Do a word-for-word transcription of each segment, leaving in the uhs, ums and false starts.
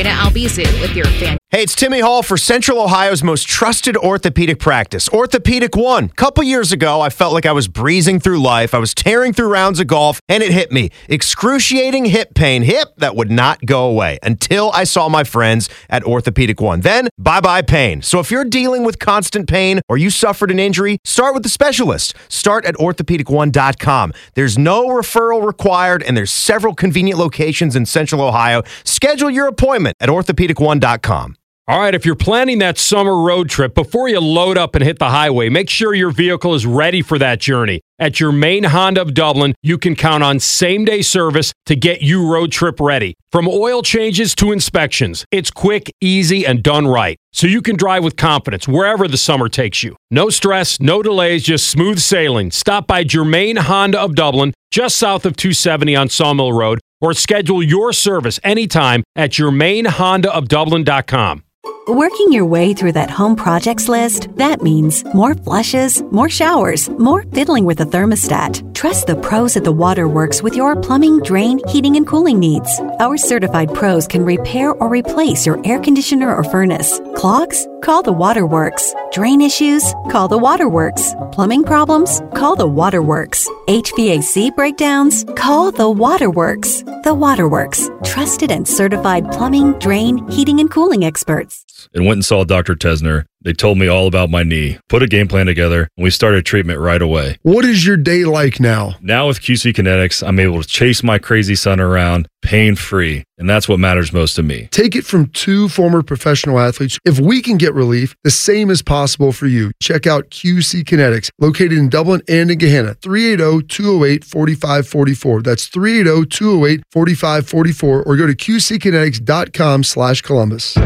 Dana Albizu with your fan. Hey, it's Timmy Hall for Central Ohio's most trusted orthopedic practice, Orthopedic One. A couple years ago, I felt like I was breezing through life. I was tearing through rounds of golf, and it hit me. Excruciating hip pain. Hip that would not go away until I saw my friends at Orthopedic One. Then, bye-bye pain. So if you're dealing with constant pain or you suffered an injury, start with the specialist. Start at orthopedic one dot com. There's no referral required, and there's several convenient locations in Central Ohio. Schedule your appointment at orthopedic one dot com. All right, if you're planning that summer road trip, before you load up and hit the highway, make sure your vehicle is ready for that journey. At your main Honda of Dublin, you can count on same-day service to get you road trip ready. From oil changes to inspections, it's quick, easy, and done right. So you can drive with confidence wherever the summer takes you. No stress, no delays, just smooth sailing. Stop by Germain Honda of Dublin, just south of two seventy on Sawmill Road, or schedule your service anytime at germain honda of dublin dot com. Working your way through that home projects list, that means more flushes, more showers, more fiddling with the thermostat. Trust the pros at the Waterworks with your plumbing, drain, heating, and cooling needs. Our certified pros can repair or replace your air conditioner or furnace. Clogs? Call the Waterworks. Drain issues? Call the Waterworks. Plumbing problems? Call the Waterworks. H V A C breakdowns? Call the Waterworks. The Waterworks. Trusted and certified plumbing, drain, heating, and cooling experts. And went and saw Doctor Tesner. They told me all about my knee, put a game plan together, and we started treatment right away. What is your day like now? Now with Q C Kinetics, I'm able to chase my crazy son around pain-free, and that's what matters most to me. Take it from two former professional athletes. If we can get relief, the same is possible for you. Check out Q C Kinetics, located in Dublin and in Gahanna, three eight zero, two zero eight, four five four four. That's three eight zero, two zero eight, four five four four, or go to q c kinetics dot com slash Columbus.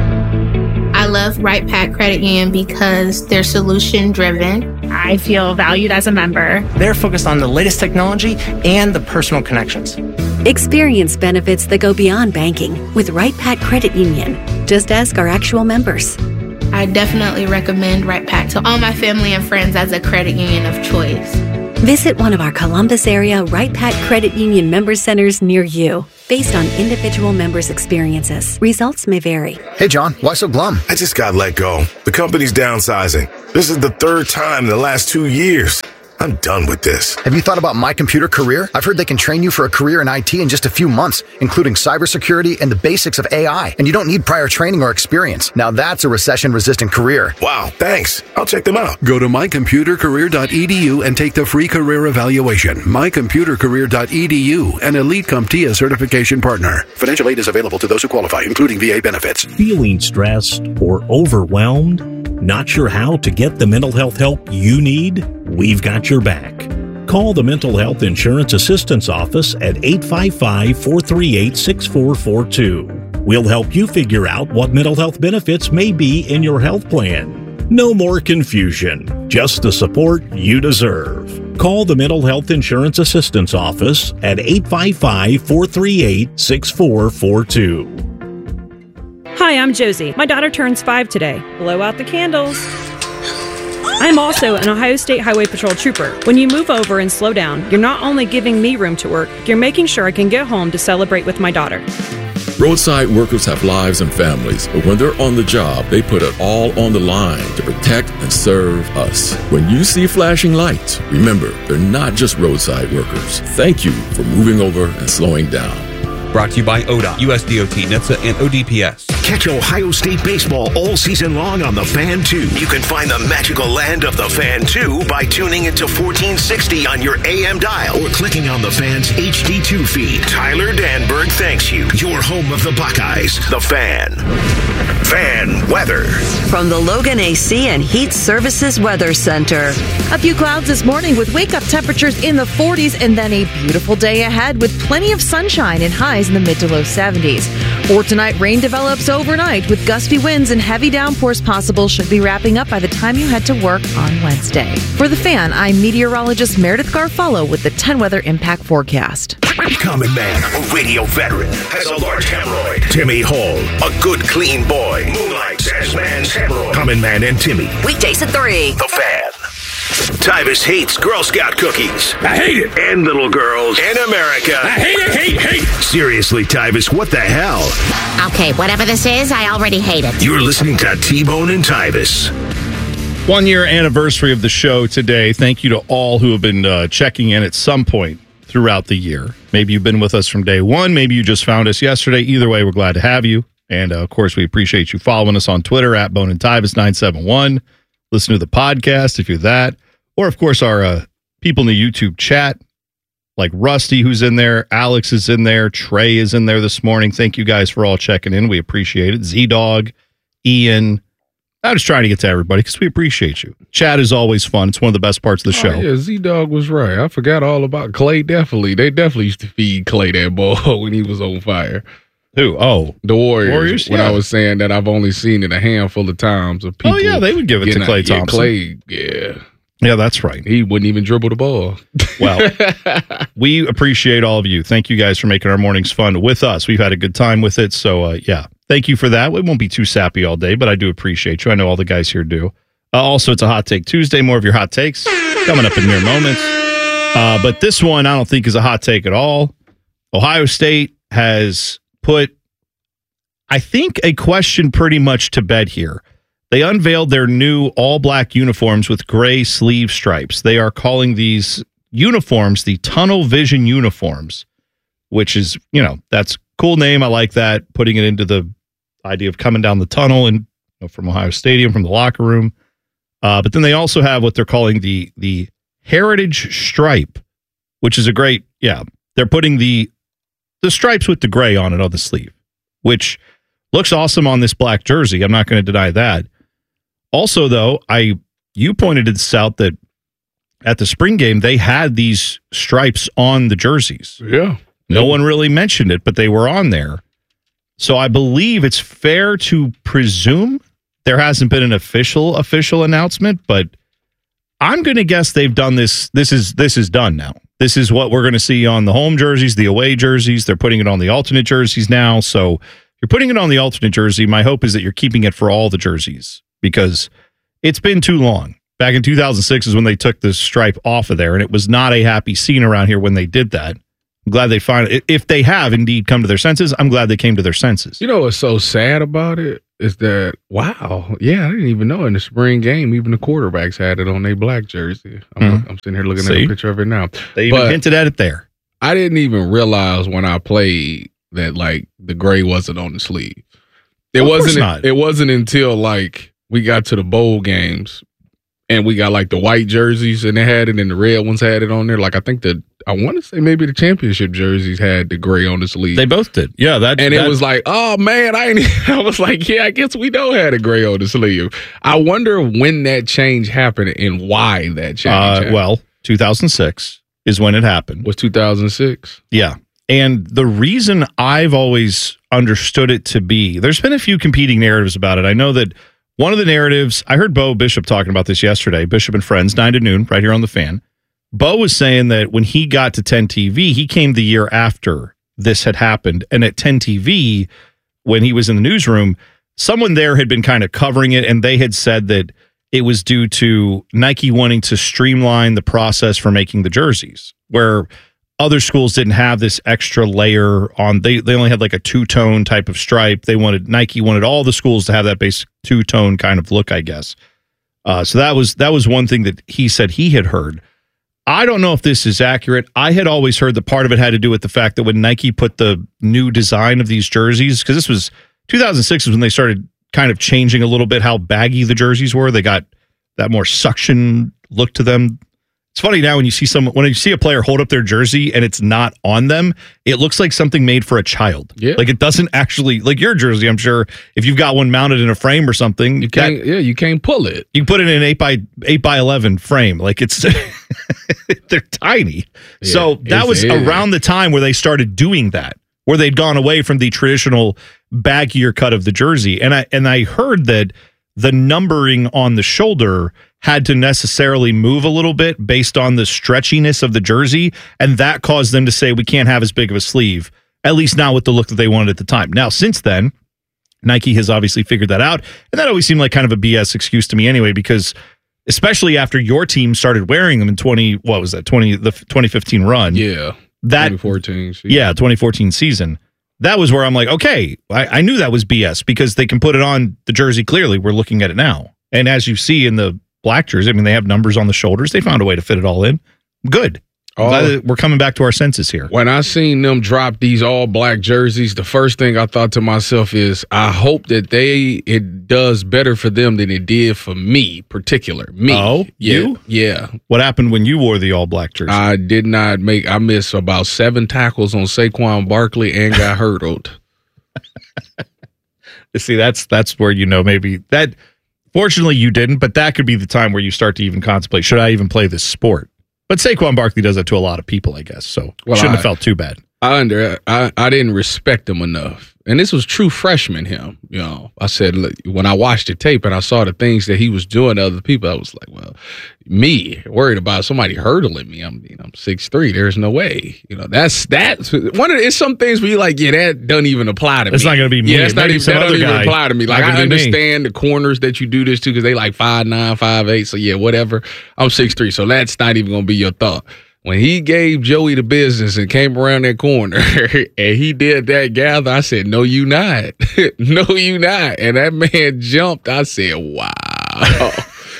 I love Right Pack Credit Union because they're solution driven. I feel valued as a member. They're focused on the latest technology and the personal connections. Experience benefits that go beyond banking with Right Pack Credit Union. Just ask our actual members. I definitely recommend Right Pack to all my family and friends as a credit union of choice. Visit one of our Columbus area Right Pack Credit Union member centers near you. Based on individual members' experiences, results may vary. Hey, John, why so glum? I just got let go. The company's downsizing. This is the third time in the last two years. I'm done with this. Have you thought about My Computer Career? I've heard they can train you for a career in I T in just a few months, including cybersecurity and the basics of A I. And you don't need prior training or experience. Now that's a recession-resistant career. Wow, thanks. I'll check them out. Go to my computer career dot e d u and take the free career evaluation. my computer career dot e d u, an Elite CompTIA certification partner. Financial aid is available to those who qualify, including V A benefits. Feeling stressed or overwhelmed? Not sure how to get the mental health help you need? We've got your back. Call the Mental Health Insurance Assistance Office at eight five five, four three eight, six four four two. We'll help you figure out what mental health benefits may be in your health plan. No more confusion, just the support you deserve. Call the Mental Health Insurance Assistance Office at eight five five, four three eight, six four four two. Hi, I'm Josie. My daughter turns five today. Blow out the candles. I'm also an Ohio State Highway Patrol trooper. When you move over and slow down, you're not only giving me room to work, you're making sure I can get home to celebrate with my daughter. Roadside workers have lives and families, but when they're on the job, they put it all on the line to protect and serve us. When you see flashing lights, remember, they're not just roadside workers. Thank you for moving over and slowing down. Brought to you by O D O T, U S D O T, N H T S A, and O D P S. Catch Ohio State baseball all season long on The Fan two. You can find the magical land of The Fan two by tuning into fourteen sixty on your A M dial or clicking on The Fan's H D two feed. Tyler Danberg thanks you. Your home of the Buckeyes, The Fan. Fan weather. From the Logan A C and Heat Services Weather Center. A few clouds this morning with wake-up temperatures in the forties and then a beautiful day ahead with plenty of sunshine and highs in the mid to low seventies. For tonight, rain develops overnight with gusty winds and heavy downpours possible. Should be wrapping up by the time you head to work on Wednesday. For The Fan, I'm meteorologist Meredith Garfalo with the ten Weather Impact Forecast. Common man, a radio veteran, has a large hemorrhoid. Timmy Hall, a good, clean boy, moonlights as man's hemorrhoid. Common Man and Timmy. Weekdays at three. The Fan. Tyvis hates Girl Scout cookies. I hate it. And little girls. And America. I hate it, hate, hate. Seriously, Tyvis, what the hell? Okay, whatever this is, I already hate it. You're listening to T-Bone and Tyvis. One year anniversary of the show today. Thank you to all who have been uh, checking in at some point throughout the year. Maybe you've been with us from day one. Maybe you just found us yesterday. Either way, we're glad to have you. And, uh, of course, we appreciate you following us on Twitter at Bone and Tyvis nine seven one. Listen to the podcast if you're that. Or, of course, our uh, people in the YouTube chat, like Rusty, who's in there. Alex is in there. Trey is in there this morning. Thank you guys for all checking in. We appreciate it. Z-Dog, Ian. I'm just trying to get to everybody because we appreciate you. Chat is always fun. It's one of the best parts of the show. Oh, yeah, Z-Dog was right. I forgot all about Clay. Definitely. They definitely used to feed Clay that ball when he was on fire. Who? Oh. The Warriors. Warriors? When Yeah. I was saying that I've only seen it a handful of times of people. Oh, yeah, they would give it to getting Klay out- yeah, Thompson. Clay, yeah. Yeah, that's right. He wouldn't even dribble the ball. Well, we appreciate all of you. Thank you guys for making our mornings fun with us. We've had a good time with it. So, uh, yeah, thank you for that. We won't be too sappy all day, but I do appreciate you. I know all the guys here do. Uh, also, it's a Hot Take Tuesday. More of your hot takes coming up in mere moments. Uh, but this one I don't think is a hot take at all. Ohio State has put, I think, a question pretty much to bed here. They unveiled their new all-black uniforms with gray sleeve stripes. They are calling these uniforms the Tunnel Vision uniforms, which is, you know, that's a cool name. I like that, putting it into the idea of coming down the tunnel and you know, from Ohio Stadium, from the locker room. Uh, but then they also have what they're calling the the Heritage Stripe, which is a great, yeah, they're putting the the stripes with the gray on it on the sleeve, which looks awesome on this black jersey. I'm not going to deny that. Also, though, I you pointed this out that at the spring game, they had these stripes on the jerseys. Yeah. No one really mentioned it, but they were on there. So I believe it's fair to presume there hasn't been an official official announcement, but I'm going to guess they've done this. This is this is done now. This is what we're going to see on the home jerseys, the away jerseys. They're putting it on the alternate jerseys now. So you're putting it on the alternate jersey. My hope is that you're keeping it for all the jerseys because it's been too long. Back in two thousand six is when they took the stripe off of there, and it was not a happy scene around here when they did that. I'm glad they finally, if they have indeed come to their senses, I'm glad they came to their senses. You know what's so sad about it is that, wow, yeah, I didn't even know in the spring game, even the quarterbacks had it on their black jersey. I'm, Mhm. I'm sitting here looking See? at a picture of it now. They even But hinted at it there. I didn't even realize when I played that, like, the gray wasn't on the sleeve. It Of course wasn't. not. It wasn't until, like, we got to the bowl games and we got, like, the white jerseys and they had it and the red ones had it on there. Like, I think the, I want to say maybe the championship jerseys had the gray on the sleeve. They both did. Yeah, that And that, it was like, oh man, I ain't, I was like, yeah, I guess we don't have a gray on the sleeve. I wonder when that change happened and why that change uh, happened. well, two thousand six is when it happened. Was two thousand six? Yeah. And the reason I've always understood it to be, there's been a few competing narratives about it. I know that one of the narratives, I heard Bo Bishop talking about this yesterday, Bishop and Friends, nine to noon, right here on The Fan. Bo was saying that when he got to ten T V, he came the year after this had happened. And at ten T V, when he was in the newsroom, someone there had been kind of covering it, and they had said that it was due to Nike wanting to streamline the process for making the jerseys, where other schools didn't have this extra layer on. They they only had like a two-tone type of stripe. They wanted Nike wanted all the schools to have that basic two-tone kind of look, I guess. Uh, so that was that was one thing that he said he had heard. I don't know if this is accurate. I had always heard that part of it had to do with the fact that when Nike put the new design of these jerseys, because this was two thousand six was when they started kind of changing a little bit how baggy the jerseys were. They got that more suction look to them. It's funny now when you see someone when you see a player hold up their jersey and it's not on them, it looks like something made for a child. Yeah. Like it doesn't actually, like your jersey, I'm sure if you've got one mounted in a frame or something, You can't, yeah, you can't pull it. you can put it in an eight by eight by eleven frame. Like it's they're tiny. Yeah, so that it's- was yeah. around the time where they started doing that, where they'd gone away from the traditional baggier cut of the jersey. And I and I heard that the numbering on the shoulder had to necessarily move a little bit based on the stretchiness of the jersey, and that caused them to say we can't have as big of a sleeve, at least not with the look that they wanted at the time. Now, since then, Nike has obviously figured that out, and that always seemed like kind of a B S excuse to me anyway, because especially after your team started wearing them in twenty. What was that? twenty the twenty fifteen run. Yeah, that twenty fourteen. Season. Yeah, twenty fourteen season. That was where I'm like, okay, I, I knew that was B S because they can put it on the jersey clearly. We're looking at it now, and as you see in the black jersey, I mean, they have numbers on the shoulders. They found a way to fit it all in. Good. I'm glad that we're coming back to our senses here. When I seen them drop these all black jerseys, the first thing I thought to myself is, I hope that they it does better for them than it did for me, particular me. Oh, yeah, you? Yeah. What happened when you wore the all black jersey? I did not make. I missed about seven tackles on Saquon Barkley and got hurdled. See, that's that's where you know maybe that. Fortunately, you didn't, but that could be the time where you start to even contemplate: should I even play this sport? But Saquon Barkley does that to a lot of people, I guess. So well, shouldn't I, have felt too bad. I under I, I didn't respect him enough. And this was true freshman him. You know, I said, look, when I watched the tape and I saw the things that he was doing to other people, I was like, well, me worried about somebody hurdling me. I'm, you know, I'm six three. There's no way. You know, that's that's one of the, it's some things where you're like, yeah, that doesn't even apply to me. It's not going to be me. Yeah, that's not even, that don't even guy. apply to me. Like, I understand the corners that you do this to because they like five nine, five eight. So yeah, whatever. I'm six three, so that's not even going to be your thought. When he gave Joey the business and came around that corner and he did that gather, I said, no, you not. No, you not. And that man jumped. I said, wow.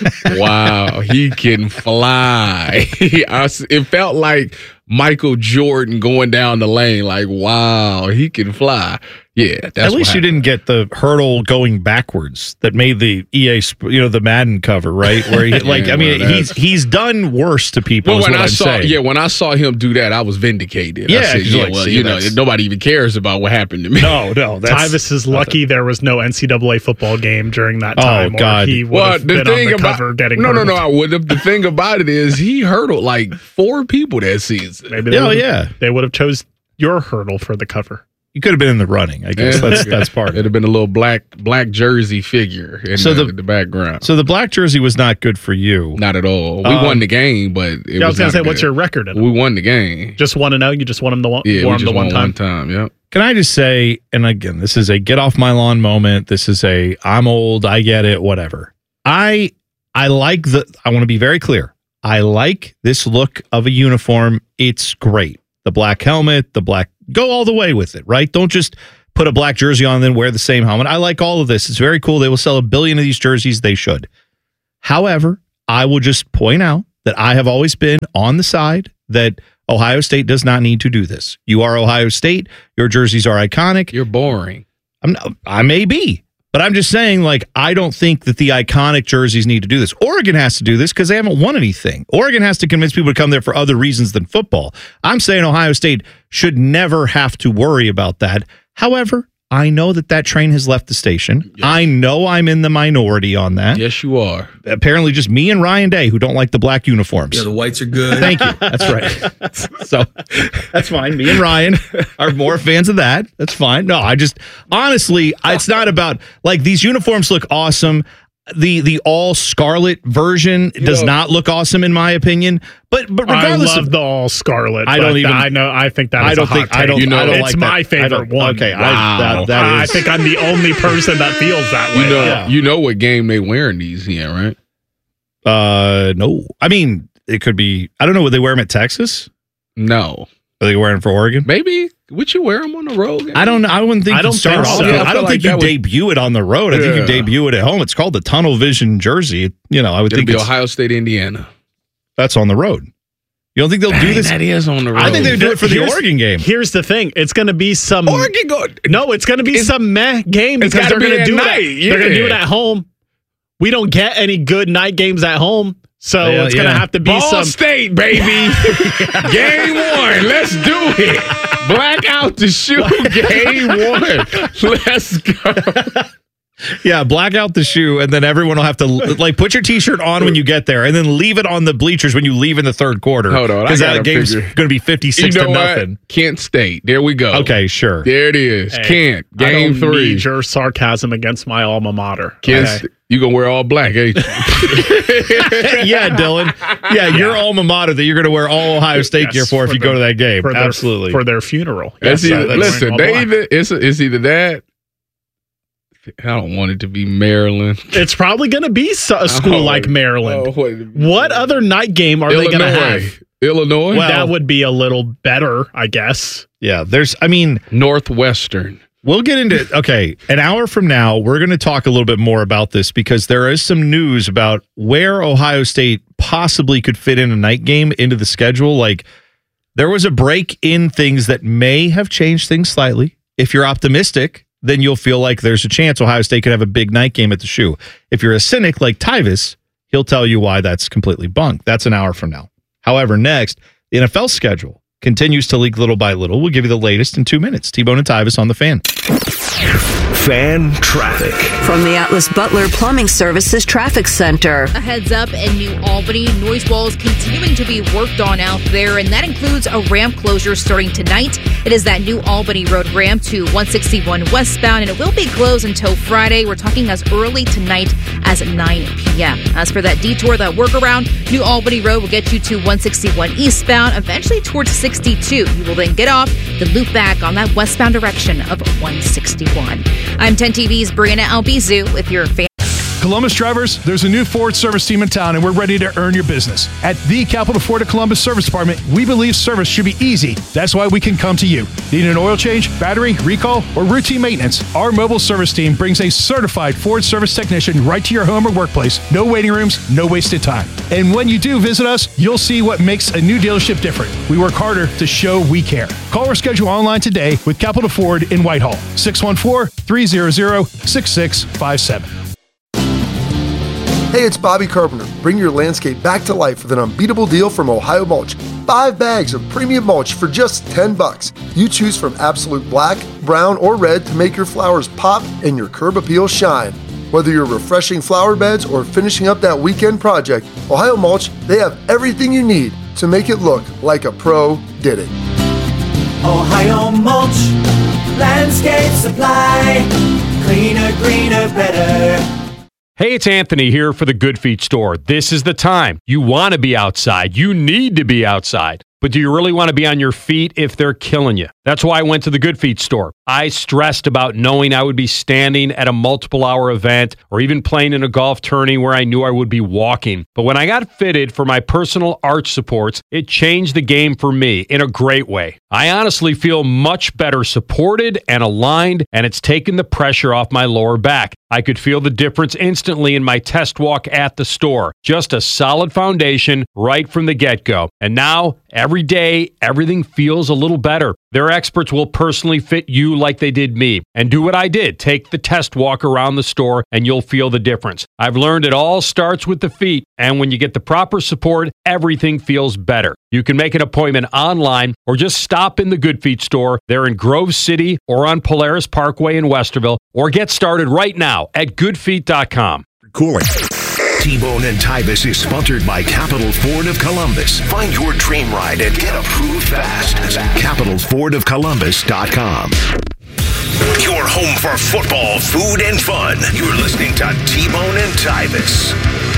Wow. He can fly. I, it felt like Michael Jordan going down the lane. Like, wow, he can fly. Yeah, that's at least you didn't get the hurdle going backwards that made the E A, you know, the Madden cover, right? Where he, like, yeah, I mean, well, he's he's done worse to people. Well, when I I'm saw, saying. yeah, when I saw him do that, I was vindicated. Yeah, I said, yeah, like, well, see, you know, nobody even cares about what happened to me. No, no, that's Tyvis is lucky there was no N C double A football game during that time. Oh God, or he would well, have the been thing on the about, cover getting no, hurdled. no, no, I would have. The thing about it is, he hurdled like four people that season. Maybe they oh would've, yeah, they would have chose your hurdle for the cover. You could have been in the running, I guess. That's that's part of it. It'd have been a little black black jersey figure in so the, the, the background. So the black jersey was not good for you. Not at all. We um, won the game, but it yeah, I was going to say, what's your record? We won the game. Just one to know? You just won them the one, yeah, won we just the one won time? one time, yeah. Can I just say, and again, this is a get off my lawn moment. This is a I'm old, I get it, whatever. I I like the, I want to be very clear. I like this look of a uniform. It's great. The black helmet, the black, go all the way with it, right? Don't just put a black jersey on and then wear the same helmet. I like all of this. It's very cool. They will sell a billion of these jerseys. They should. However, I will just point out that I have always been on the side that Ohio State does not need to do this. You are Ohio State. Your jerseys are iconic. You're boring. I'm not, I may be, but I'm just saying, like, I don't think that the iconic jerseys need to do this. Oregon has to do this because they haven't won anything. Oregon has to convince people to come there for other reasons than football. I'm saying Ohio State should never have to worry about that. However, I know that that train has left the station. Yes. I know I'm in the minority on that. Yes, you are. Apparently just me and Ryan Day who don't like the black uniforms. Yeah, the whites are good. Thank you. That's right. So that's fine. Me and Ryan are more fans of that. That's fine. No, I just, honestly, it's not about, like, these uniforms look awesome. The the all scarlet version you does know, not look awesome in my opinion, but but regardless I love of the all scarlet, I don't even. I know. I think that I is don't a hot think. take. I don't. You know, I don't it's like my that. favorite one. Okay, wow. I, that, that is, I think I'm the only person that feels that way. You know, yeah. you know what game they wearing these in, right? Uh, no. I mean, it could be. I don't know. Would they wear them at Texas? No. Are they wearing them for Oregon? Maybe. Would you wear them on the road? Game? I don't know. I wouldn't think I don't you start think off. so. Yeah, I, I don't like think you would, debut it on the road. I yeah. think you debut it at home. It's called the Tunnel Vision jersey. You know, I would It'll think be it's, Ohio State, Indiana. That's on the road. You don't think they'll Dang, do this? That is on the road. I think they would do it for the here's, Oregon game. Here's the thing: it's going to be some Oregon. Go, no, it's going to be it's, some meh game because they're going to do night. it. Yeah. They're going to do it at home. We don't get any good night games at home, so yeah, it's going to yeah. have to be Ball some State, baby. Game one. Let's do it. Black out the shoe. Game one. Let's go. Yeah, black out the shoe, and then everyone will have to like put your T-shirt on when you get there, and then leave it on the bleachers when you leave in the third quarter. Hold on, because that game's going to be fifty-six you know to nothing. What? Kent State. There we go. Okay, sure. There it is. Hey, Kent. Game I don't three. Need your sarcasm against my alma mater. Kent, okay? You gonna wear all black, ain't you? Yeah, Dylan. Yeah, your yeah. alma mater that you're going to wear all Ohio State yes, gear for, for if you their, go to that game. For Absolutely their, for their funeral. Yes, either, so listen, they either, it's, it's either that. I don't want it to be Maryland. It's probably going to be so- a school Oh, like Maryland. oh, wait. What other night game are Illinois. they going to have? Illinois? Well, that would be a little better, I guess. Yeah, there's, I mean, Northwestern. We'll get into, okay, an hour from now, we're going to talk a little bit more about this because there is some news about where Ohio State possibly could fit in a night game into the schedule. Like, there was a break in things that may have changed things slightly. If you're optimistic, then you'll feel like there's a chance Ohio State could have a big night game at the Shoe. If you're a cynic like Tyvis, he'll tell you why that's completely bunk. That's an hour from now. However, next, the N F L schedule continues to leak little by little. We'll give you the latest in two minutes. T-Bone and Tyvis on the Fan. Fan traffic. From the Atlas Butler Plumbing Services Traffic Center. A heads up in New Albany. Noise walls continuing to be worked on out there, and that includes a ramp closure starting tonight. It is that New Albany Road ramp to one sixty-one westbound, and it will be closed until Friday. We're talking as early tonight as nine p.m. As for that detour, that workaround, New Albany Road will get you to one sixty-one eastbound, eventually towards sixty-two. You will then get off, then loop back on that westbound direction of one sixty-one. I'm ten T V's Brianna Albizu with your fan. Columbus drivers, there's a new Ford service team in town, and we're ready to earn your business. At the Capital Ford of Columbus Service Department, we believe service should be easy. That's why we can come to you. Need an oil change, battery, recall, or routine maintenance? Our mobile service team brings a certified Ford service technician right to your home or workplace. No waiting rooms, no wasted time. And when you do visit us, you'll see what makes a new dealership different. We work harder to show we care. Call or schedule online today with Capital Ford in Whitehall. six one four, three hundred, six six five seven. Hey, it's Bobby Carpenter. Bring your landscape back to life with an unbeatable deal from Ohio Mulch. Five bags of premium mulch for just ten bucks. You choose from absolute black, brown, or red to make your flowers pop and your curb appeal shine. Whether you're refreshing flower beds or finishing up that weekend project, Ohio Mulch, they have everything you need to make it look like a pro did it. Ohio Mulch, landscape supply, cleaner, greener, better. Hey, it's Anthony here for the Good Feet store. This is the time. You want to be outside. You need to be outside. But do you really want to be on your feet if they're killing you? That's why I went to the Good Feet store. I stressed about knowing I would be standing at a multiple hour event or even playing in a golf tourney where I knew I would be walking. But when I got fitted for my personal arch supports, it changed the game for me in a great way. I honestly feel much better supported and aligned, and it's taken the pressure off my lower back. I could feel the difference instantly in my test walk at the store. Just a solid foundation right from the get-go. And now, every day, everything feels a little better. Their experts will personally fit you like they did me. And do what I did. Take the test walk around the store and you'll feel the difference. I've learned it all starts with the feet. And when you get the proper support, everything feels better. You can make an appointment online or just stop in the Good Feet store. They're in Grove City or on Polaris Parkway in Westerville. Or get started right now at good feet dot com. Cooling. T-Bone and Tyvis is sponsored by Capital Ford of Columbus. Find your dream ride and get approved fast at capital ford of columbus dot com. Your home for football, food, and fun. You're listening to T-Bone and Tyvis.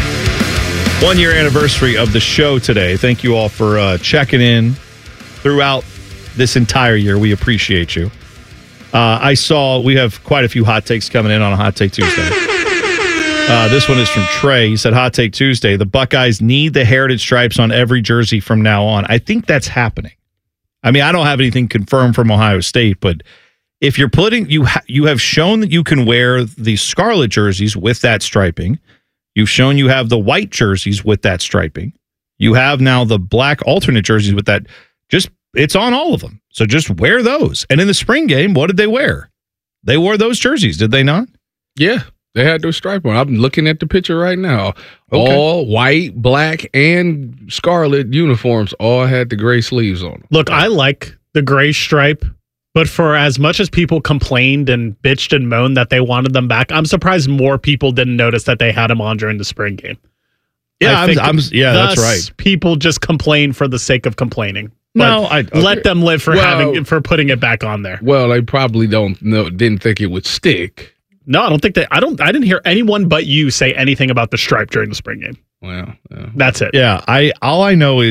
One year anniversary of the show today. Thank you all for uh, checking in throughout this entire year. We appreciate you. Uh, I saw we have quite a few hot takes coming in on a Hot Take Tuesday. Uh, this one is from Trey. He said, Hot Take Tuesday, the Buckeyes need the heritage stripes on every jersey from now on. I think that's happening. I mean, I don't have anything confirmed from Ohio State, but if you're putting, you, ha- you have shown that you can wear the scarlet jerseys with that striping. You've shown you have the white jerseys with that striping. You have now the black alternate jerseys with that. Just, it's on all of them. So just wear those. And in the spring game, what did they wear? They wore those jerseys, did they not? Yeah. They had those stripe on. I'm looking at the picture right now. Okay. All white, black, and scarlet uniforms all had the gray sleeves on them. Look, I like the gray stripe, but for as much as people complained and bitched and moaned that they wanted them back, I'm surprised more people didn't notice that they had them on during the spring game. Yeah, I'm, I'm, yeah, that's right. People just complain for the sake of complaining. No, I okay. let them live for well, having for putting it back on there. Well, they probably don't know, didn't think it would stick. No, I don't think that. I don't. I didn't hear anyone but you say anything about the stripe during the spring game. Well, yeah. That's it. Yeah, I all I know is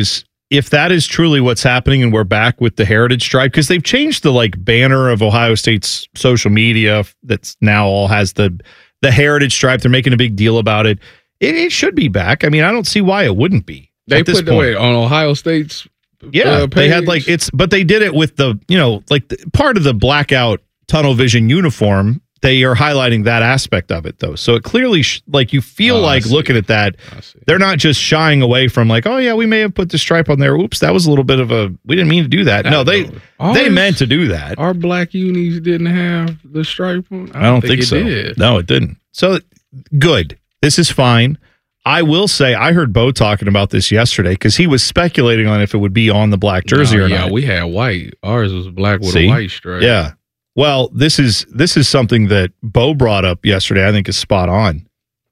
if that is truly what's happening and we're back with the heritage stripe, because they've changed the like banner of Ohio State's social media that's now all has the the heritage stripe. They're making a big deal about it. It, it should be back. I mean, I don't see why it wouldn't be. They put the way on Ohio State's yeah, uh, they had like it's, but they did it with the, you know, like the, part of the blackout tunnel vision uniform. They are highlighting that aspect of it, though. So it clearly, sh- like, you feel oh, like looking at that, they're not just shying away from, like, oh, yeah, we may have put the stripe on there. Oops, that was a little bit of a, we didn't mean to do that. No, they Ours, they meant to do that. Our black unis didn't have the stripe on? I don't, I don't think, think so. Did. No, it didn't. So, good. This is fine. I will say, I heard Bo talking about this yesterday because he was speculating on if it would be on the black jersey no, or yeah, not. Yeah, we had white. Ours was black with See? a white stripe. Yeah. Well, this is this is something that Bo brought up yesterday. I think is spot on.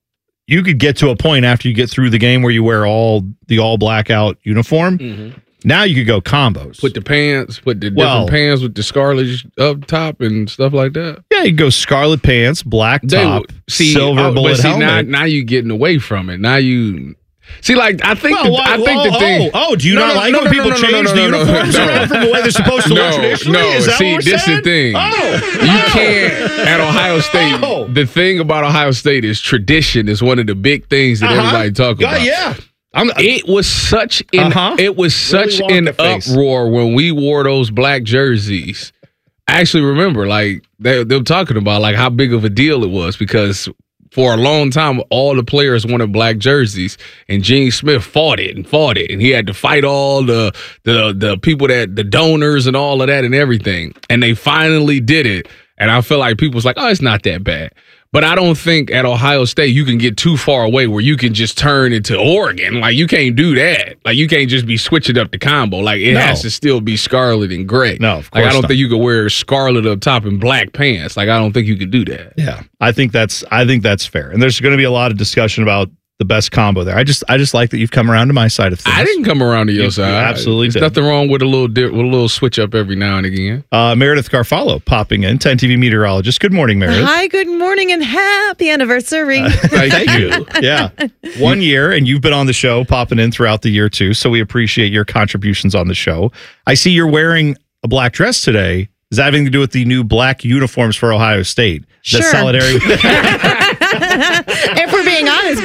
You could get to a point after you get through the game where you wear all the all blackout uniform. Mm-hmm. Now you could go combos. Put the pants, put the different well, pants with the scarlet up top and stuff like that. Yeah, you go scarlet pants, black top, they, see, silver oh, bullet but see, helmet. Now, now you getting away from it. Now you. See, like, I think well, the, why, I think oh, the thing. Oh, oh, do you no, not no, like no, when no, people no, no, change no, the no, uniforms no, around from the way they're supposed to no, look traditionally? No, Is that see, what we're this saying? is the thing. Oh. You can't, at Ohio State, oh. the thing about Ohio State is tradition is one of the big things that uh-huh. everybody talks about. Yeah, I'm, it was such an, uh-huh. it was such really an uproar when we wore those black jerseys. I actually remember, like, they, they were talking about, like, how big of a deal it was because for a long time, all the players wanted black jerseys, and Gene Smith fought it and fought it, and he had to fight all the the the people that the donors and all of that and everything, and they finally did it. And I feel like people was like, "Oh, it's not that bad." But I don't think at Ohio State you can get too far away where you can just turn into Oregon. Like, you can't do that. Like, you can't just be switching up the combo. Like, it no. has to still be scarlet and gray. No, of course Like, I don't not. think you could wear scarlet up top and black pants. Like, I don't think you could do that. Yeah, I think that's I think that's fair. And there's going to be a lot of discussion about the best combo there. I just I just like that you've come around to my side of things. I didn't come around to your you, side. You absolutely There's did. nothing wrong with a little dip, with a little switch up every now and again. Uh, Meredith Garfalo popping in, ten T V meteorologist. Good morning, Meredith. Hi, good morning, and happy anniversary. Uh, thank you. Yeah, one year, and you've been on the show, popping in throughout the year too. So we appreciate your contributions on the show. I see you're wearing a black dress today. Does that have anything to do with the new black uniforms for Ohio State? Sure. The solidarity. If we're being honest,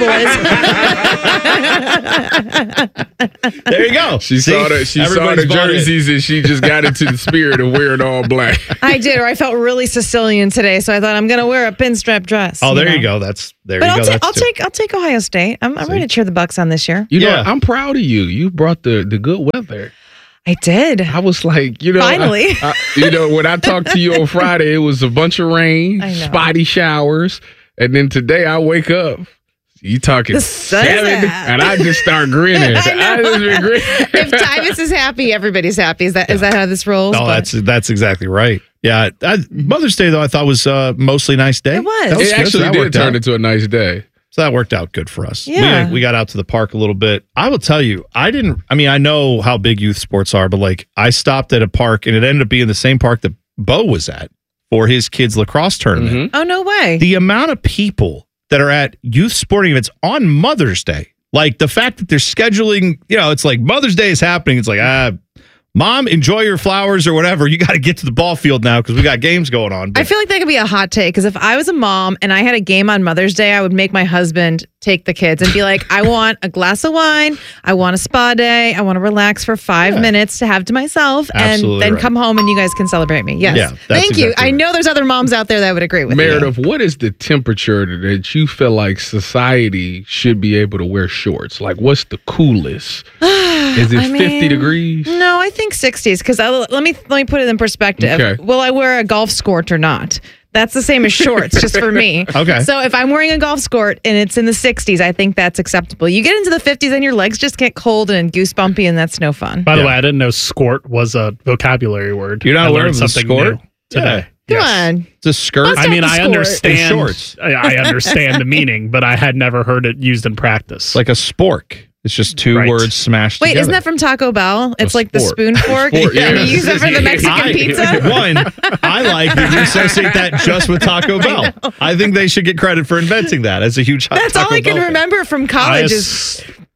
boys. There you go. She See? saw the she saw the jerseys and she just got into the spirit of wearing all black. I did, or I felt really Sicilian today, so I thought I'm going to wear a pinstripe dress. Oh, there you, know? you go. That's there but you I'll go. Ta- That's I'll too. take I'll take Ohio State. I'm, I'm ready to cheer the Bucks on this year. You know, Yeah. I'm proud of you. You brought the the good weather. I did. I was like, you know, Finally. I, I, you know, when I talked to you on Friday, it was a bunch of rain, I know. spotty showers, and then today I wake up. You talking The sun is seven, out. and I just start grinning. I know. I just been grinning. If Tyvus is happy, everybody's happy. Is that is that how this rolls? No, But- that's that's exactly right. Yeah, I, Mother's Day though I thought was uh, mostly nice day. It was. That It good. actually So that did worked turn out. into a nice day. So that worked out good for us. Yeah. We, we got out to the park a little bit. I will tell you, I didn't, I mean, I know how big youth sports are, but like I stopped at a park and it ended up being the same park that Bo was at for his kids' lacrosse tournament. Mm-hmm. Oh, no way. The amount of people that are at youth sporting events on Mother's Day, like the fact that they're scheduling, you know, it's like Mother's Day is happening. It's like, ah, Mom, enjoy your flowers or whatever. You got to get to the ball field now because we got games going on. But I feel like that could be a hot take because if I was a mom and I had a game on Mother's Day, I would make my husband take the kids and be like, I want a glass of wine. I want a spa day. I want to relax for five Yeah. minutes to have to myself Absolutely and then right. come home and you guys can celebrate me. Yes. Yeah, that's Thank you. exactly I right. know there's other moms out there that would agree with me. Meredith, what is the temperature that you feel like society should be able to wear shorts? Like, what's the coolest? Is it I mean, fifty degrees? No, I think sixties because let me let me put it in perspective. Okay. Will I wear a golf skirt or not? That's the same as shorts, just for me. Okay. So if I'm wearing a golf skirt and it's in the sixties, I think that's acceptable. You get into the fifties and your legs just get cold and goosebumpy, and that's no fun. By the Yeah. way, I didn't know skort was a vocabulary word. You're not I aware learned of the something skort? new today. Yeah. Come Yes. on. it's a skirt. Bust I out mean, the I skort. understand. In shorts. I, I understand the meaning, but I had never heard it used in practice. It's like a spork. It's just two Right. words smashed Wait, together. isn't that from Taco Bell? It's like the sport. spoon fork. Sport, And yeah. you use it for the Mexican I- pizza. One, I like that you associate that just with Taco Bell. I, think they should get credit for inventing that as a huge That's Taco all I can Bell fan. remember from I college ass- is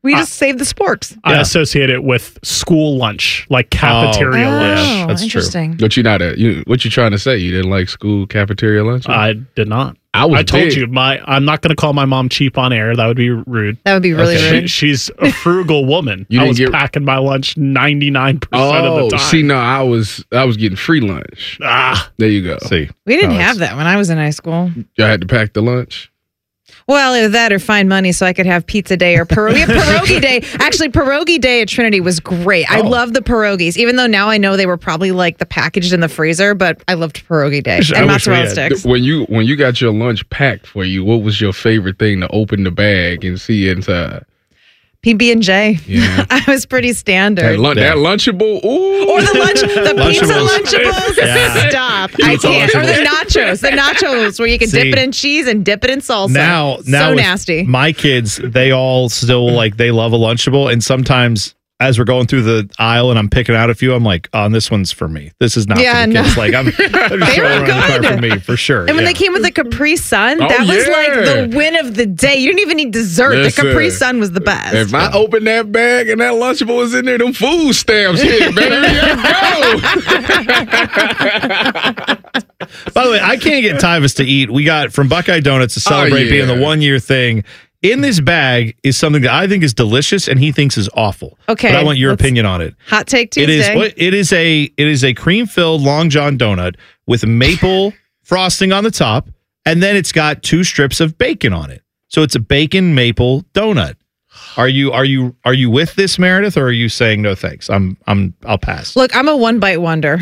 We just save the sporks. I associate it with school lunch, like cafeteria Oh, lunch. yeah, that's interesting. But you're not a you. What you trying to say? You didn't like school cafeteria lunch? I did not. I was I told big. you, my I'm not going to call my mom cheap on air. That would be rude. That would be really She- rude. she's a frugal woman. You I didn't was get- packing my lunch ninety-nine percent Oh, of the time. see, no, I was I was getting free lunch. Ah, there you go. See, We didn't Oh, have that when I was in high school. I had to pack the lunch. Well, either that or find money so I could have pizza day or pierogi. We had pierogi day. Actually, pierogi day at Trinity was great. I Oh. love the pierogies, even though now I know they were probably like the packaged in the freezer, but I loved pierogi day I and wish we mozzarella had- sticks. When you when you got your lunch packed for you, what was your favorite thing to open the bag and see inside? P B and J. Yeah. I was pretty standard. That, lun- that Lunchable, ooh. Or the lunch, the pizza Lunchables. Lunchables. Yeah. Stop. I Pizza can't. Or the Lunchables. nachos. The nachos where you can See, dip it in cheese and dip it in salsa. Now, now so with nasty. My kids, they all still like they love a Lunchable, and sometimes as we're going through the aisle and I'm picking out a few, I'm like, "Oh, this one's for me. This is not Yeah, for the no. kids." Like I'm, I'm just They throwing were it around the car good. for me for sure. And when yeah. they came with the Capri Sun, Oh, that was yeah. like the win of the day. You didn't even need dessert. Listen, the Capri Sun was the best. If I open that bag and that Lunchable is in there, them food stamps hit, baby. By the way, I can't get Tyvus to eat. We got from Buckeye Donuts to celebrate yeah. being the one year thing. In this bag is something that I think is delicious and he thinks is awful. Okay, But I want your let's- opinion on it. Hot take It Tuesday. is what it is a it is a cream filled Long John donut with maple frosting on the top, and then it's got two strips of bacon on it. So it's a bacon maple donut. Are you are you are you with this, Meredith, or are you saying no thanks? I'm I'm I'll pass. Look, I'm a one bite wonder.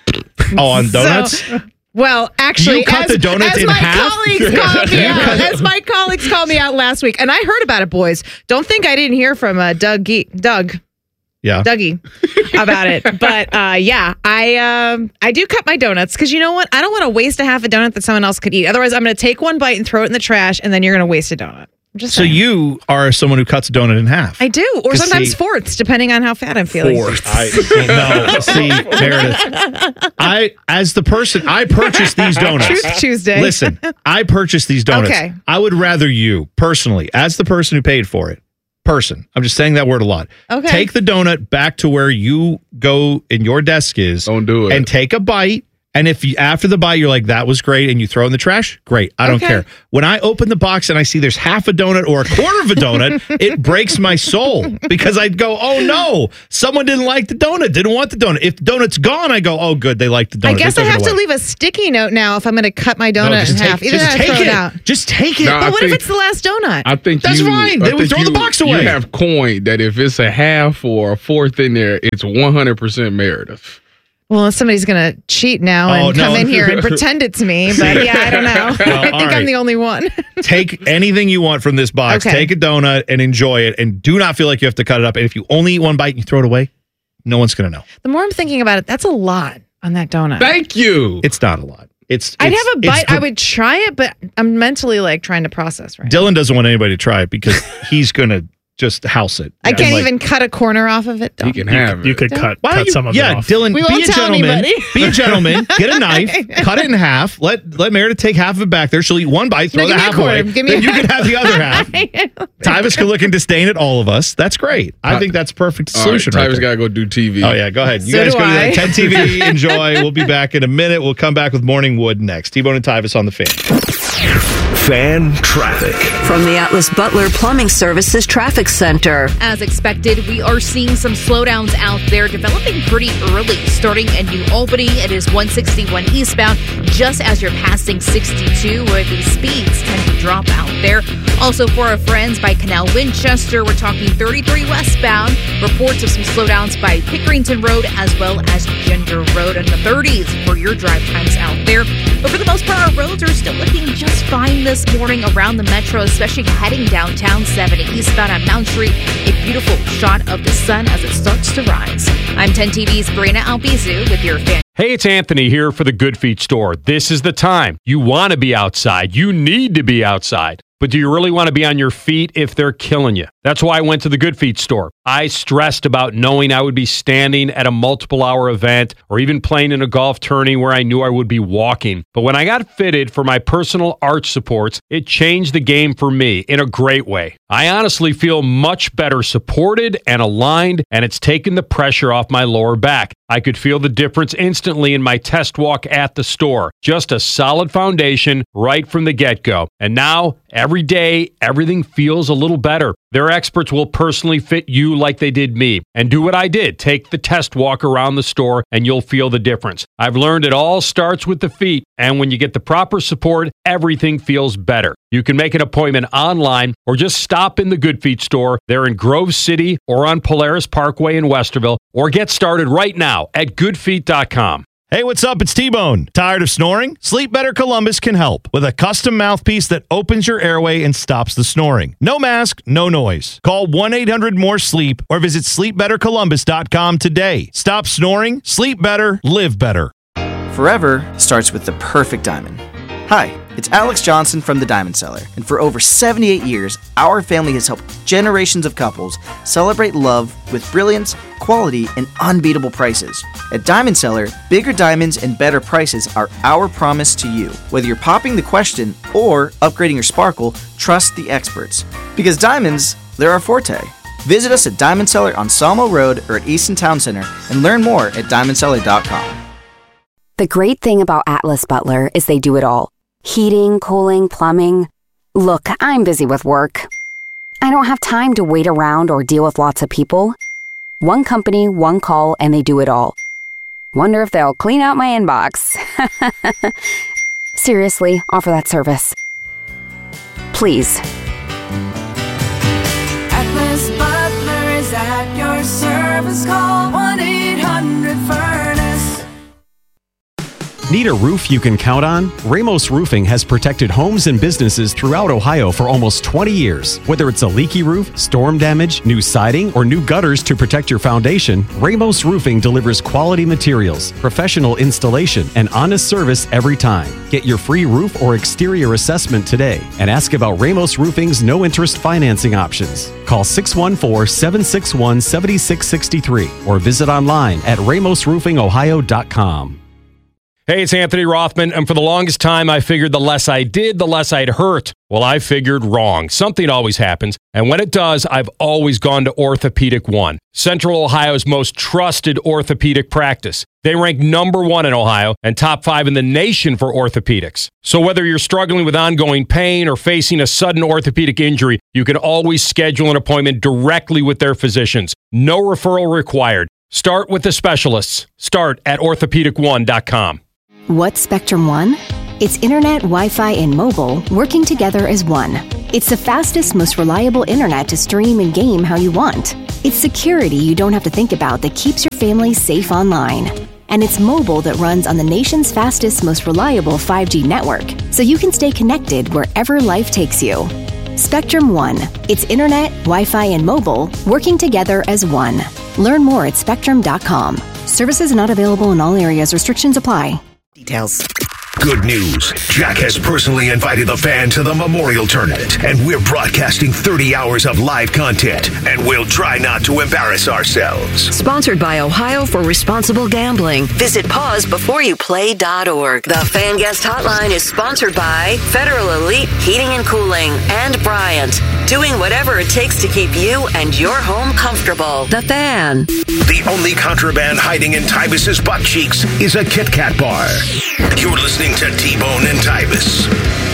Oh, on donuts? So- well, actually, You cut as, the donuts as in my half? colleagues called me out, as my colleagues called me out last week, and I heard about it, boys. Don't think I didn't hear from uh, Doug Ge- Doug. Yeah. Dougie about it. But uh, yeah, I um, I do cut my donuts because you know what? I don't want to waste a half a donut that someone else could eat. Otherwise, I'm going to take one bite and throw it in the trash, and then you're going to waste a donut. I'm just So saying. you are someone who cuts a donut in half. I do, or 'Cause sometimes see- fourths, depending on how fat I'm feeling. I no, see, Meredith. I as the person I purchased these donuts. Truth Tuesday. Listen, I purchased these donuts. Okay. I would rather you personally, as the person who paid for it, person. I'm just saying that word a lot. Okay. Take the donut back to where you go and your desk is. Don't do it. And take a bite. And if you, after the bite, you're like, that was great, and you throw it in the trash, great. I don't Okay. care. When I open the box and I see there's half a donut or a quarter of a donut, it breaks my soul because I'd go, oh no, someone didn't like the donut, didn't want the donut. If the donut's gone, I go, oh good, they like the donut. I guess They I took it have to away. leave a sticky note now if I'm going to cut my donut No, in just take- half. Either just that or take throw it it. out. Just take it. No, But I what if think- it's the last donut? I think That's you, fine. I Then we think throw the you- box away. You have coined that if it's a half or a fourth in there, it's one hundred percent Meredith. Well, somebody's going to cheat now Oh, and no. come in here and pretend it's me. But yeah, I don't know. Well, I think all I'm right. the only one. Take anything you want from this box. Okay. Take a donut and enjoy it, and do not feel like you have to cut it up. And if you only eat one bite and you throw it away, no one's going to know. The more I'm thinking about it, that's a lot on that donut. Thank you. It's not a lot. It's. I'd it's- have a it's bite. pro- I would try it, but I'm mentally like trying to process right now. Dylan doesn't want anybody to try it because he's going to just house it. I can't And, like, even cut a corner off of it. He Don't. can have You it. could cut, Why don't cut you- some of yeah, it off. Dylan, We be won't a tell gentleman. anybody. Be a gentleman. Get a knife, cut it in half. Let let Meredith take half of it back there. She'll eat one bite, throw No, the give me a half quarter. away. Give me Then a- you can have the other half. Tyvus can look in disdain at all of us. That's great. I think that's a perfect All right, solution. right Tyvus there. got to go do T V. Oh, yeah, go ahead. You So guys do go to I. that ten T V. Enjoy. We'll be back in a minute. We'll come back with Morning Wood next. T-Bone and Tyvus on the Fan. Fan traffic. From the Atlas Butler Plumbing Services Traffic Center. As expected, we are seeing some slowdowns out there developing pretty early. Starting in New Albany, it is one sixty-one eastbound, just as you're passing sixty-two, where the speeds tend to drop out there. Also, for our friends by Canal Winchester, we're talking thirty-three westbound. Reports of some slowdowns by Pickerington Road as well as Ginger Road in the thirties for your drive times out there. But for the most part, our roads are still looking just fine this morning around the metro, especially heading downtown seventy eastbound on Mount Street. A beautiful shot of the sun as it starts to rise. I'm ten T V's Brina Albizu with your fan. Hey, it's Anthony here for the Good Feet store. This is the time. You want to be outside. You need to be outside. But do you really want to be on your feet if they're killing you? That's why I went to the Good Feet store. I stressed about knowing I would be standing at a multiple hour event or even playing in a golf tourney where I knew I would be walking. But when I got fitted for my personal arch supports, it changed the game for me in a great way. I honestly feel much better supported and aligned, and it's taken the pressure off my lower back. I could feel the difference instantly in my test walk at the store. Just a solid foundation right from the get-go. And now, every day, everything feels a little better. Their experts will personally fit you like they did me. And do what I did. Take the test walk around the store and you'll feel the difference. I've learned it all starts with the feet. And when you get the proper support, everything feels better. You can make an appointment online or just stop in the Good Feet store. They're in Grove City or on Polaris Parkway in Westerville. Or get started right now at good feet dot com. Hey, what's up? It's T-Bone. Tired of snoring? Sleep Better Columbus can help with a custom mouthpiece that opens your airway and stops the snoring. No mask, no noise. Call one eight hundred more sleep or visit sleep better columbus dot com today. Stop snoring, sleep better, live better. Forever starts with the perfect diamond. Hi, it's Alex Johnson from The Diamond Seller, and for over seventy-eight years, our family has helped generations of couples celebrate love with brilliance, quality, and unbeatable prices. At Diamond Seller, bigger diamonds and better prices are our promise to you. Whether you're popping the question or upgrading your sparkle, trust the experts. Because diamonds, they're our forte. Visit us at Diamond Seller on Sawmill Road or at Easton Town Center and learn more at diamond seller dot com. The great thing about Atlas Butler is they do it all. Heating, cooling, plumbing. Look, I'm busy with work. I don't have time to wait around or deal with lots of people. One company, one call, and they do it all. Wonder if they'll clean out my inbox. Seriously, offer that service. Please. Atlas Butler is at your service. Call one eight hundred furnace. Need a roof you can count on? Ramos Roofing has protected homes and businesses throughout Ohio for almost twenty years. Whether it's a leaky roof, storm damage, new siding, or new gutters to protect your foundation, Ramos Roofing delivers quality materials, professional installation, and honest service every time. Get your free roof or exterior assessment today and ask about Ramos Roofing's no-interest financing options. Call six one four, seven six one, seven six six three or visit online at ramos roofing ohio dot com. Hey, it's Anthony Rothman, and for the longest time, I figured the less I did, the less I'd hurt. Well, I figured wrong. Something always happens, and when it does, I've always gone to Orthopedic One, Central Ohio's most trusted orthopedic practice. They rank number one in Ohio and top five in the nation for orthopedics. So whether you're struggling with ongoing pain or facing a sudden orthopedic injury, you can always schedule an appointment directly with their physicians. No referral required. Start with the specialists. Start at orthopedic one dot com. What's Spectrum One? It's internet, Wi-Fi, and mobile working together as one. It's the fastest, most reliable internet to stream and game how you want. It's security you don't have to think about that keeps your family safe online. And it's mobile that runs on the nation's fastest, most reliable five G network, so you can stay connected wherever life takes you. Spectrum One. It's internet, Wi-Fi, and mobile working together as one. Learn more at spectrum dot com. Services not available in all areas. Restrictions apply. Details. Good news. Jack has personally invited the fan to the Memorial Tournament, and we're broadcasting thirty hours of live content, and we'll try not to embarrass ourselves. Sponsored by Ohio for Responsible Gambling. Visit pause before you play dot org. The Fan Guest Hotline is sponsored by Federal Elite Heating and Cooling and Bryant, doing whatever it takes to keep you and your home comfortable. The Fan. The only contraband hiding in Tybus's butt cheeks is a Kit Kat bar. You're listening to T-Bone and Tybus.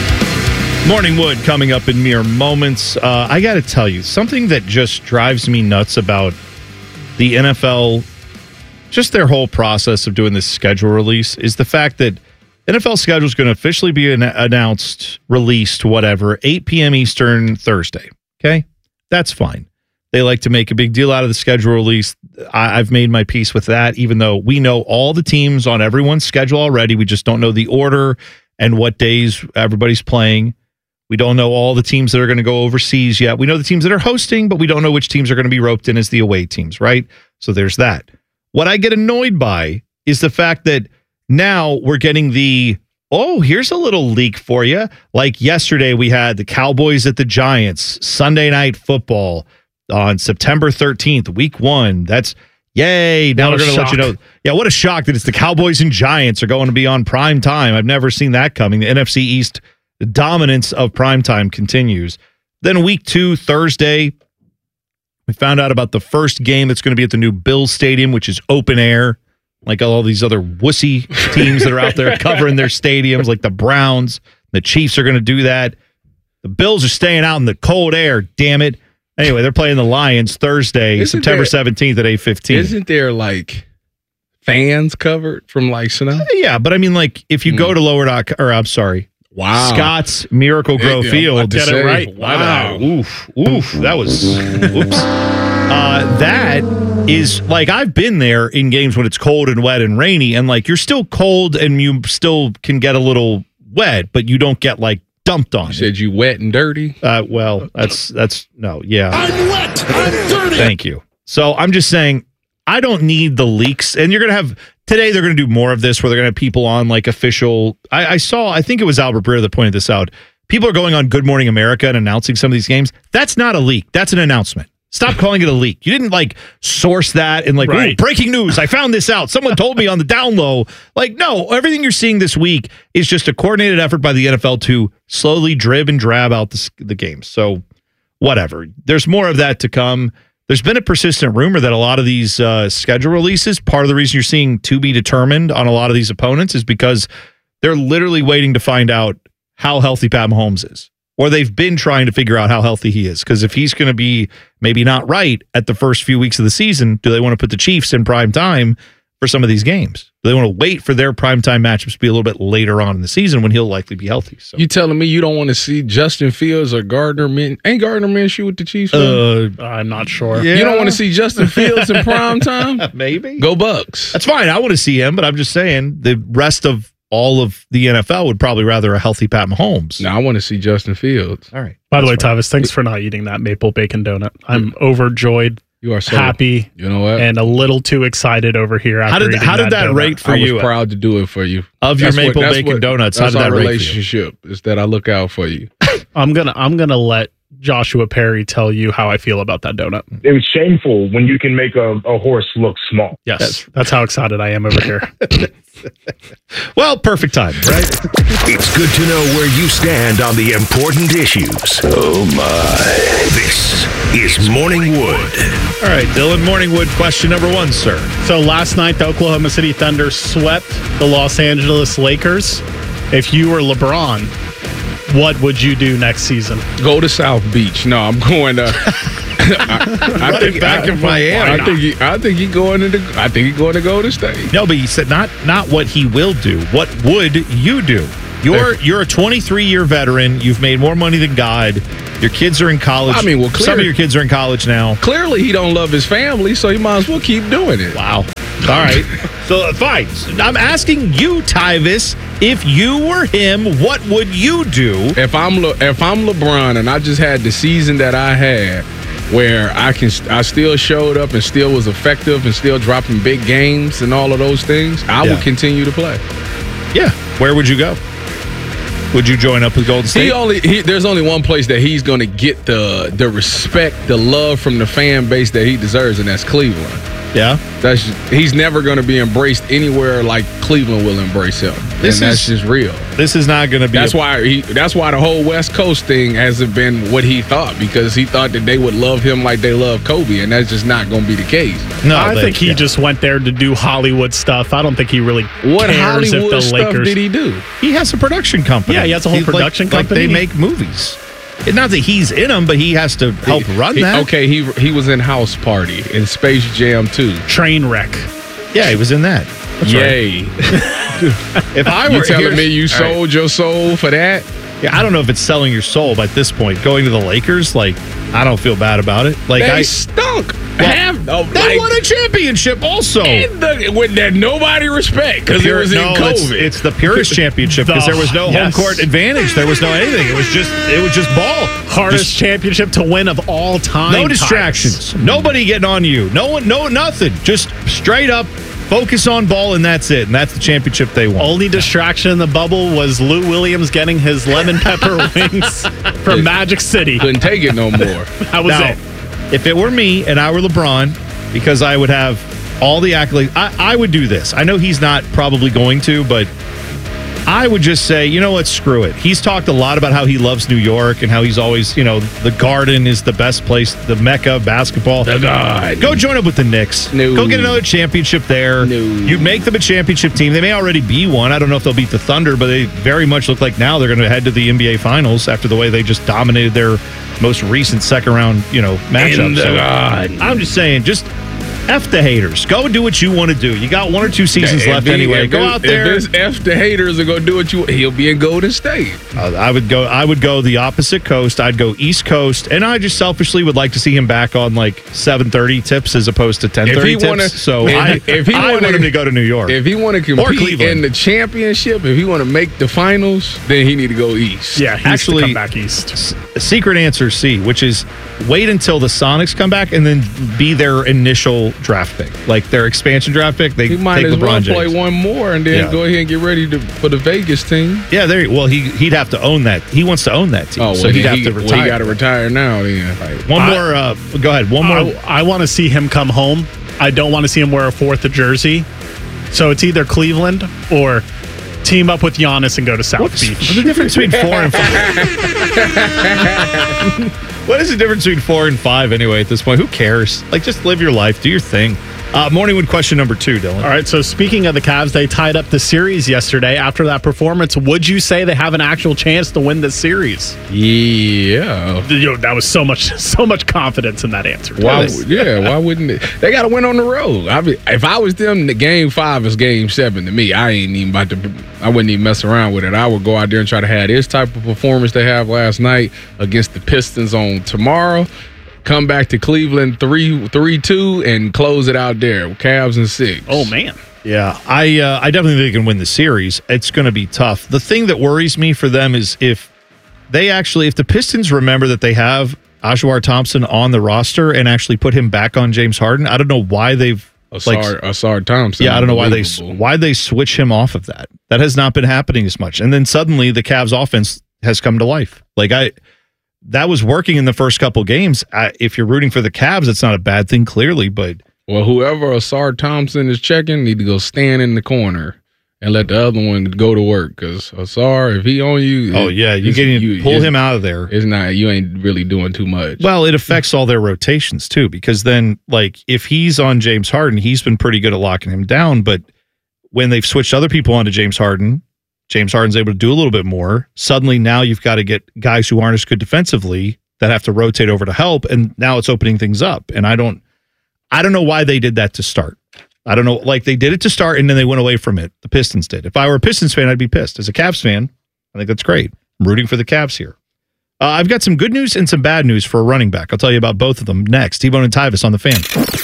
Morning Wood coming up in mere moments. Uh, I got to tell you, something that just drives me nuts about the N F L, just their whole process of doing this schedule release, is the fact that N F L schedule is going to officially be an- announced, released, whatever, eight p.m. Eastern Thursday. Okay? That's fine. They like to make a big deal out of the schedule release. I, I've made my peace with that, even though we know all the teams on everyone's schedule already. We just don't know the order and what days everybody's playing. We don't know all the teams that are going to go overseas yet. We know the teams that are hosting, but we don't know which teams are going to be roped in as the away teams, right? So there's that. What I get annoyed by is the fact that now we're getting the, oh, here's a little leak for you. Like yesterday, we had the Cowboys at the Giants, Sunday Night Football. on September thirteenth, week one. That's yay. Now What we're a going to let you shock. know. Yeah, what a shock that it's the Cowboys and Giants are going to be on prime time. I've never seen that coming. The N F C East dominance of prime time continues. Then week two, Thursday, we found out about the first game that's going to be at the new Bills Stadium, which is open air, like all these other wussy teams that are out there covering their stadiums, like the Browns. The Chiefs are going to do that. The Bills are staying out in the cold air, damn it. Anyway, they're playing the Lions Thursday, Isn't September there- seventeenth at eight fifteen. Isn't there like fans covered from like snow? Yeah, but I mean, like, if you go to lower dock, or I'm sorry, Wow. Scott's Miracle Grow Yeah, Field. I'm about to Get it say, right. wow. Oof, oof. That was, whoops. Uh, that is, like, I've been there in games when it's cold and wet and rainy, and, like, you're still cold and you still can get a little wet, but you don't get, like, dumped on. You said you wet and dirty? Uh, well, that's, that's, no, yeah. I'm wet. I'm dirty. Thank you. So I'm just saying, I don't need the leaks. And you're going to have, today they're going to do more of this where they're going to have people on like official. I, I saw, I think it was Albert Breer that pointed this out. People are going on Good Morning America and announcing some of these games. That's not a leak. That's an announcement. Stop calling it a leak. You didn't like source that and like, Right. "Ooh, breaking news. I found this out. Someone told me on the down low." Like, no, everything you're seeing this week is just a coordinated effort by the N F L to slowly drib and drab out the, the games. So whatever. There's more of that to come. There's been a persistent rumor that a lot of these uh, schedule releases, part of the reason you're seeing to be determined on a lot of these opponents is because they're literally waiting to find out how healthy Pat Mahomes is. Or they've been trying to figure out how healthy he is. Because if he's going to be maybe not right at the first few weeks of the season, do they want to put the Chiefs in prime time for some of these games? Do they want to wait for their primetime matchups to be a little bit later on in the season when he'll likely be healthy? So You telling me you don't want to see Justin Fields or Gardner Min? Ain't Gardner Minshew with the Chiefs? Uh, I'm not sure. You don't want to see Justin Fields in prime time? Maybe. Go Bucks. That's fine. I want to see him, but I'm just saying the rest of all of the N F L would probably rather a healthy Pat Mahomes. No, I want to see Justin Fields. All right. By the way, Tavis, thanks for not eating that maple bacon donut. I'm overjoyed. You are so happy. You know what? And a little too excited over here. After How did eating how did that, donut. rate for I was you? proud to do it for you. Of your maple bacon donuts, how That's did that our rate for you? relationship is that I look out for you. I'm gonna I'm gonna let Joshua Perry tell you how I feel about that donut. It was shameful when you can make a, a horse look small. Yes, that's, that's how excited I am over here. Well, perfect time, right? It's good to know where you stand on the important issues. Oh my. This is Morning Wood. All right, Dylan Morningwood, question number one, sir. So last night, the Oklahoma City Thunder swept the Los Angeles Lakers. If you were LeBron, what would you do next season? Go to South Beach. No, I'm going to. I, I think back I, in Miami. I think he, I think he going to. The, I think he going to go to state. No, but he said not not what he will do. What would you do? You're you're a twenty-three year veteran. You've made more money than God. Your kids are in college. I mean, well, some clear- of your kids are in college now. Clearly, he don't love his family, so he might as well keep doing it. Wow. All right. So uh, fine. I'm asking you, Tyvis, if you were him, what would you do? If I'm Le, if I'm LeBron and I just had the season that I had, where I can I still showed up and still was effective and still dropping big games and all of those things, I Yeah. would continue to play. Yeah. Where would you go? Would you join up with Golden State? He only he, there's only one place that he's going to get the the respect, the love from the fan base that he deserves, and that's Cleveland. Yeah, that's he's never going to be embraced anywhere like Cleveland will embrace him. This and that's is- just real. This is not going to be. That's a- why he. That's why the whole West Coast thing hasn't been what he thought, because he thought that they would love him like they love Kobe, and that's just not going to be the case. No, I they- think he yeah. just went there to do Hollywood stuff. I don't think he really What cares Hollywood if the stuff Lakers. did he do? He has a production company. Yeah, he has a whole He's like- production like company. they make movies. It's not that he's in them, but he has to help run He- that. Okay, he he was in House Party in Space Jam two. Trainwreck. Yeah, he was in that. That's right. Yay! If I were You telling here's- me you all right. sold your soul for that? Yeah, I don't know if it's selling your soul, but at this point, going to the Lakers, like, I don't feel bad about it. Like, They I stunk. Well, Have, oh, they like- won a championship also. And the, with that nobody respect because it Pure- was in no, COVID. It's, it's the purest championship because The- there was no yes. home court advantage. There was no anything. It was just it was just ball. Hardest Just championship to win of all time. no Tyus. distractions. Nobody getting on you. No one. No nothing. Just straight up focus on ball and that's it. And that's the championship they won. Only distraction in the bubble was Lou Williams getting his lemon pepper wings from Magic City. Couldn't take it no more. That was Now, it. If it were me and I were LeBron, because I would have all the accolades, I, I would do this. I know he's not probably going to, but I would just say, you know what, screw it. He's talked a lot about how he loves New York and how he's always, you know, the Garden is the best place, the Mecca of basketball. The God. Go join up with the Knicks. No. Go get another championship there. No. You make them a championship team. They may already be one. I don't know if they'll beat the Thunder, but they very much look like now they're going to head to the N B A Finals after the way they just dominated their most recent second round, you know, matchup. In the So God. I'm just saying, just F the haters. Go and do what you want to do. You got one or two seasons If left he- anyway. if Go this- out there. If this F the haters are going to do what you he'll be in Golden State. Uh, I would go. I would go the opposite coast. I'd go East Coast, and I just selfishly would like to see him back on like seven thirty tips as opposed to ten thirty If tips. he wanna- so if- I, if he I wanna- want him to go to New York. If he want to Or compete Cleveland. in the championship, if he want to make the finals, then he need to go east. Yeah, he Actually, needs to come back east. S- secret answer C, which is wait until the Sonics come back and then be their initial draft pick, like their expansion draft pick. They He might take as LeBron well James. play one more and then Yeah. go ahead and get ready to, for the Vegas team. Yeah, there. Well, he he'd have to own that. He wants to own that team, Oh, well, so he'd then have he, to well, retire. he got to retire now. Then One I- more. Uh, go ahead. One more. I, I want to see him come home. I don't want to see him wear a fourth of jersey. So it's either Cleveland or team up with Giannis and go to South What's, Beach. what's the difference between four and five? What is the difference between four and five anyway at this point? Who cares? Like, just live your life, do your thing. Uh, Morningwood question number two, Dylan. All right, so speaking of the Cavs, they tied up the series yesterday. After that performance, would you say they have an actual chance to win the series? Yeah. You know, that was so much, so much confidence in that answer. Why? Yeah, why wouldn't it? They got to win on the road. I mean, if I was them, the game five is game seven to me. I ain't even about to. I wouldn't even mess around with it. I would go out there and try to have this type of performance they have last night against the Pistons on tomorrow. Come back to Cleveland three three two and close it out there. Cavs and six. Oh man. Yeah, I uh, I definitely think they can win the series. It's going to be tough. The thing that worries me for them is if they actually, if the Pistons remember that they have Ajuar Thompson on the roster and actually put him back on James Harden. I don't know why they've Asar, like Asar Thompson. Yeah, I don't know why they why they switch him off of that. That has not been happening as much. And then suddenly the Cavs offense has come to life. Like I. That was working in the first couple games. I, if you're rooting for the Cavs, it's not a bad thing, clearly. But well, whoever Asar Thompson is checking need to go stand in the corner and let the other one go to work. Because Asar, if he on you, oh yeah, you can pull him out of there. It's not you ain't really doing too much. Well, it affects all their rotations too, because then like if he's on James Harden, he's been pretty good at locking him down. But when they've switched other people onto James Harden, James Harden's able to do a little bit more. Suddenly now you've got to get guys who aren't as good defensively that have to rotate over to help, and now it's opening things up. And I don't I don't know why they did that to start. I don't know, like they did it to start and then they went away from it. The Pistons did. If I were a Pistons fan, I'd be pissed. As a Cavs fan, I think that's great. I'm rooting for the Cavs here. Uh, I've got some good news and some bad news for a running back. I'll tell you about both of them next. T-Bone and Tyvis on the Fan.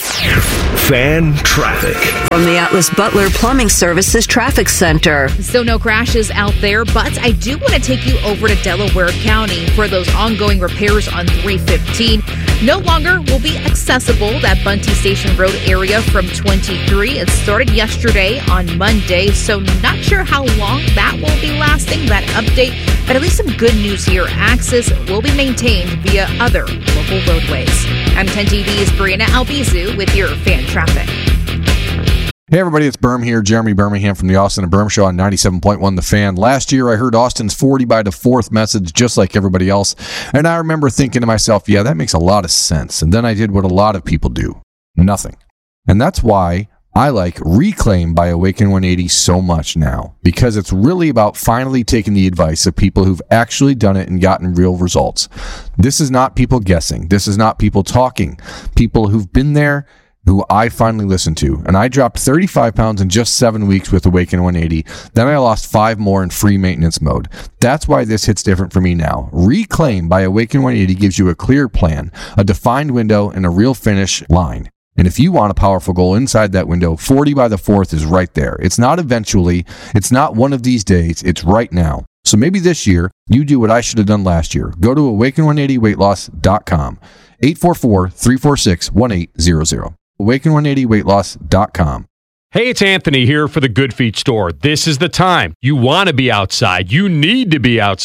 Fan traffic. From the Atlas Butler Plumbing Services Traffic Center. So no crashes out there, but I do want to take you over to Delaware County for those ongoing repairs on three fifteen. No longer will be accessible that Bunty Station Road area from twenty-three. It started yesterday on Monday, so not sure how long that will be lasting, that update. But at least some good news here. Access will be maintained via other local roadways. I'm ten T V's Brianna Albizu with your Fan Traffic. Hey everybody, it's Berm here, Jeremy Birmingham from the Austin and Berm Show on ninety-seven point one The Fan. Last year I heard Austin's forty by the fourth message just like everybody else, and I remember thinking to myself, yeah, that makes a lot of sense. And then I did what a lot of people do, nothing. And that's why I like Reclaim by Awaken one eighty so much now, because it's really about finally taking the advice of people who've actually done it and gotten real results. This is not people guessing. This is not people talking. People who've been there, who I finally listened to. And I dropped thirty-five pounds in just seven weeks with Awaken one eighty. Then I lost five more in free maintenance mode. That's why this hits different for me now. Reclaim by Awaken one eighty gives you a clear plan, a defined window, and a real finish line. And if you want a powerful goal inside that window, forty by the fourth is right there. It's not eventually. It's not one of these days. It's right now. So maybe this year, you do what I should have done last year. Go to awaken one eighty weight loss dot com. eight four four, three four six, one eight zero zero. awaken one eighty weight loss dot com. Hey, it's Anthony here for the Good Feet store. This is the time. You want to be outside. You need to be outside.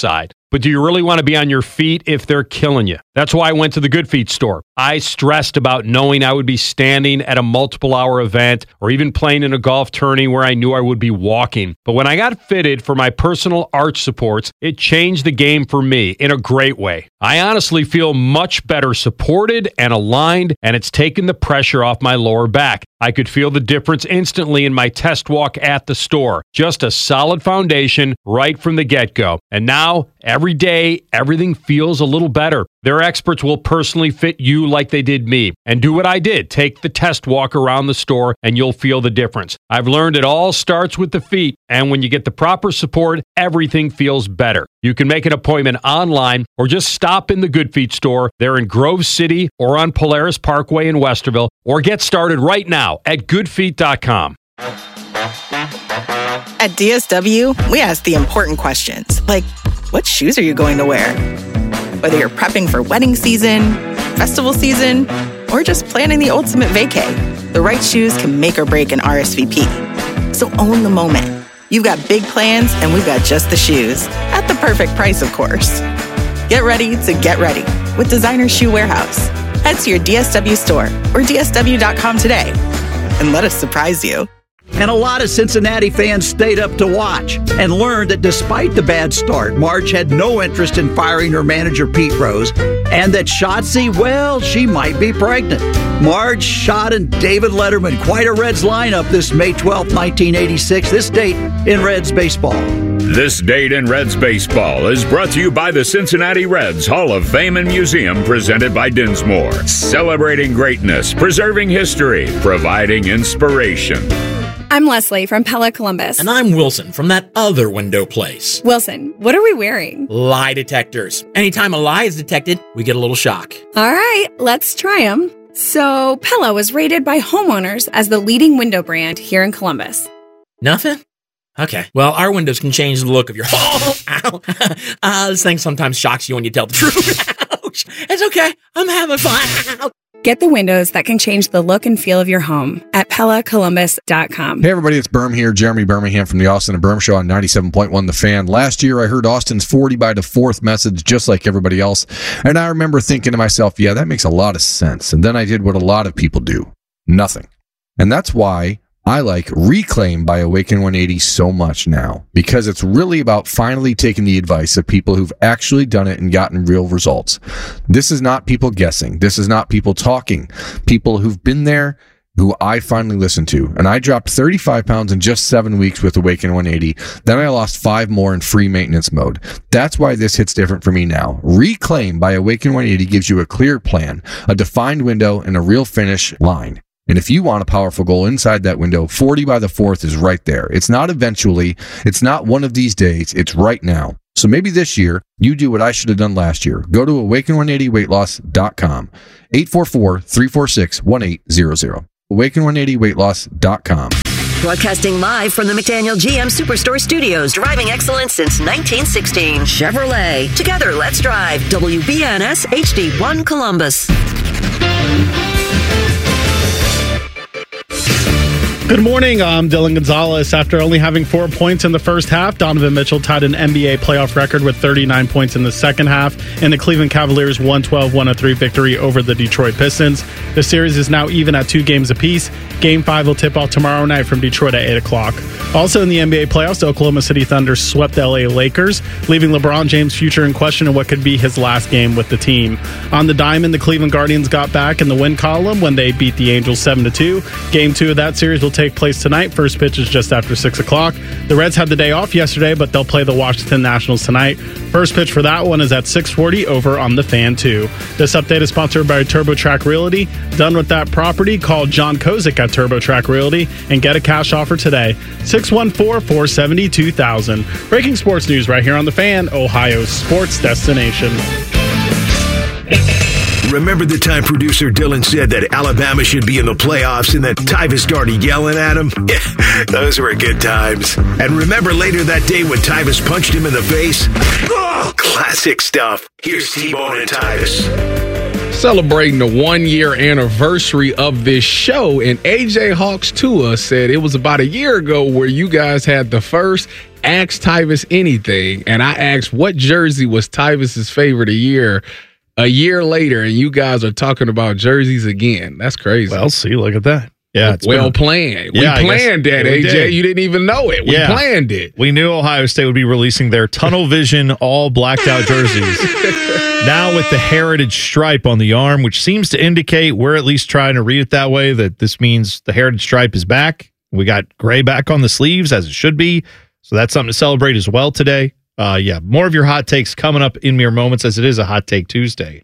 But do you really want to be on your feet if they're killing you? That's why I went to the Good Feet store. I stressed about knowing I would be standing at a multiple hour event or even playing in a golf tourney where I knew I would be walking. But when I got fitted for my personal arch supports, it changed the game for me in a great way. I honestly feel much better supported and aligned, and it's taken the pressure off my lower back. I could feel the difference instantly in my test walk at the store. Just a solid foundation right from the get-go. And now, every day, everything feels a little better. Their experts will personally fit you like they did me. And do what I did. Take the test walk around the store and you'll feel the difference. I've learned it all starts with the feet. And when you get the proper support, everything feels better. You can make an appointment online or just stop in the Good Feet store. They're in Grove City or on Polaris Parkway in Westerville. Or get started right now at good feet dot com. At D S W, we ask the important questions, like, what shoes are you going to wear? Whether you're prepping for wedding season, festival season, or just planning the ultimate vacay, the right shoes can make or break an R S V P. So own the moment. You've got big plans, and we've got just the shoes. At the perfect price, of course. Get ready to get ready with Designer Shoe Warehouse. Head to your D S W store or D S W dot com today and let us surprise you. And a lot of Cincinnati fans stayed up to watch and learned that despite the bad start, Marge had no interest in firing her manager, Pete Rose, and that Shotzi, well, she might be pregnant. Marge, Schott, and David Letterman, quite a Reds lineup this May twelfth, nineteen eighty-six, this date in Reds baseball. This date in Reds baseball is brought to you by the Cincinnati Reds Hall of Fame and Museum, presented by Dinsmore. Celebrating greatness, preserving history, providing inspiration. I'm Leslie from Pella Columbus. And I'm Wilson from that other window place. Wilson, what are we wearing? Lie detectors. Anytime a lie is detected, we get a little shock. All right, let's try them. So, Pella was rated by homeowners as the leading window brand here in Columbus. Nothing? Okay. Well, our windows can change the look of your home. Ow. uh, this thing sometimes shocks you when you tell the truth. Ouch. It's okay. I'm having fun. Get the windows that can change the look and feel of your home at Pella Columbus dot com. Hey, everybody, it's Berm here. Jeremy Birmingham from the Austin and Berm Show on ninety-seven point one The Fan. Last year, I heard Austin's forty by the fourth message just like everybody else. And I remember thinking to myself, yeah, that makes a lot of sense. And then I did what a lot of people do. Nothing. And that's why I like Reclaim by Awaken one eighty so much now, because it's really about finally taking the advice of people who've actually done it and gotten real results. This is not people guessing. This is not people talking. People who've been there, who I finally listened to. And I dropped thirty-five pounds in just seven weeks with Awaken one eighty. Then I lost five more in free maintenance mode. That's why this hits different for me now. Reclaim by Awaken one eighty gives you a clear plan, a defined window, and a real finish line. And if you want a powerful goal inside that window, forty by the fourth is right there. It's not eventually. It's not one of these days. It's right now. So maybe this year, you do what I should have done last year. Go to awaken one eighty weight loss dot com. eight four four, three four six, one eight zero zero. awaken one eighty weight loss dot com. Broadcasting live from the McDaniel G M Superstore Studios. Driving excellence since nineteen sixteen. Chevrolet. Together, let's drive. W B N S H D one Columbus. Good morning, I'm Dylan Gonzalez. After only having four points in the first half, Donovan Mitchell tied an N B A playoff record with thirty-nine points in the second half in the Cleveland Cavaliers' one twelve to one oh three victory over the Detroit Pistons. The series is now even at two games apiece. Game five will tip off tomorrow night from Detroit at eight o'clock. Also in the N B A playoffs, the Oklahoma City Thunder swept the L A Lakers, leaving LeBron James' future in question in what could be his last game with the team. On the diamond, the Cleveland Guardians got back in the win column when they beat the Angels seven to two. Game two of that series will take place tonight. First pitch is just after six o'clock. The Reds had the day off yesterday, but they'll play the Washington Nationals tonight. First pitch for that one is at six forty over on the Fan two. This update is sponsored by TurboTrack Realty. Done with that property? Call John Kozik at TurboTrack Realty and get a cash offer today. six one four, four seven two, two thousand. Breaking sports news right here on the Fan, Ohio's sports destination. Remember the time producer Dylan said that Alabama should be in the playoffs and that Tyvus started yelling at him? Yeah, those were good times. And remember later that day when Tyvus punched him in the face? Oh, classic stuff. Here's T-Bone and Tyvus. Celebrating the one-year anniversary of this show, and A J Hawks Tua said it was about a year ago where you guys had the first ask Tyvis anything, and I asked what jersey was Tyvis's favorite a year, a year later, and you guys are talking about jerseys again. That's crazy. Well, see, look at that. Yeah, it's well been, planned. Yeah, we planned that, yeah, A J. did. You didn't even know it. We Yeah. planned it. We knew Ohio State would be releasing their tunnel vision, all blacked out jerseys. Now with the heritage stripe on the arm, which seems to indicate, we're at least trying to read it that way, that this means the heritage stripe is back. We got gray back on the sleeves, as it should be. So that's something to celebrate as well today. Uh, yeah, more of your hot takes coming up in mere moments, as it is a Hot Take Tuesday.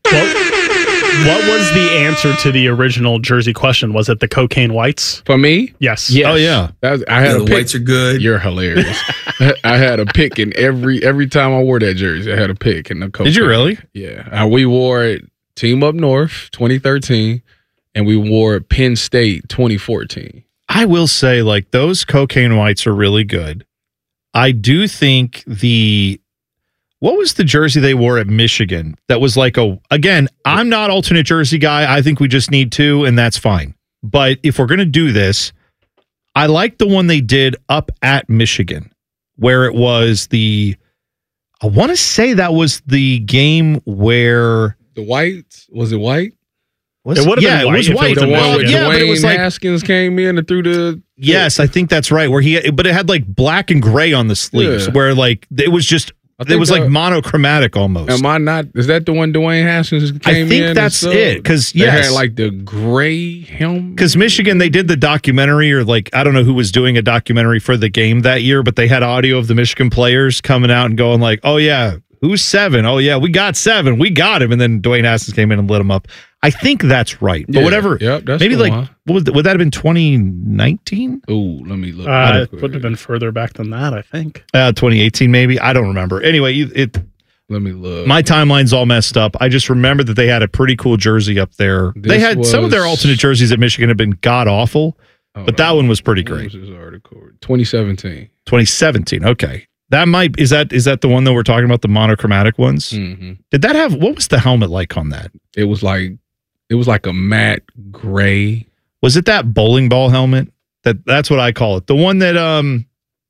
What was the answer to the original jersey question? Was it the cocaine whites? For me? Yes. Yes. Oh, yeah. That was, I had Yeah, a the pick. whites are good. You're hilarious. I had a pick in every every time I wore that jersey. I had a pick in the cocaine. Did you really? Yeah. Uh, we wore it Team Up North twenty thirteen, and we wore it Penn State twenty fourteen. I will say, like, those cocaine whites are really good. I do think the what was the jersey they wore at Michigan that was like a again, I'm not alternate jersey guy. I think we just need two, and that's fine. But if we're gonna do this, I like the one they did up at Michigan, where it was the I want to say that was the game where The white was it white? was It would've yeah, been it was white if it white. was The a one Well, with yeah, but it Dwayne was like Haskins came in and threw the yes, I think that's right. Where he, but it had like black and gray on the sleeves, Yeah. where like it was just I it think was like that- monochromatic almost. Am I not? Is that the one Dwayne Haskins came in? I think and that's stuff? it, 'cause, They yes. had like the gray helmet. Because Michigan, they did the documentary, or like, I don't know who was doing a documentary for the game that year, but they had audio of the Michigan players coming out and going like, oh yeah, who's seven? Oh yeah, we got seven. We got him. And then Dwayne Haskins came in and lit him up. I think that's right. But Yeah, whatever. yep, that's maybe the like, one. what was that? Would that have been twenty nineteen? Oh, let me look. Uh, it would have been further back than that, I think. Uh, twenty eighteen maybe. I don't remember. Anyway, you- it. Let me look. My timeline's all messed up. I just remember that they had a pretty cool jersey up there. they This had some of their was- alternate jerseys at Michigan have been god awful, but that one was pretty What great. was this article? twenty seventeen. twenty seventeen. Okay. That might is that is that the one that we're talking about, the monochromatic ones? Mm-hmm. Did that have what was the helmet like on that? It was like it was like a matte gray. Was it that bowling ball helmet? That that's what I call it. The one that um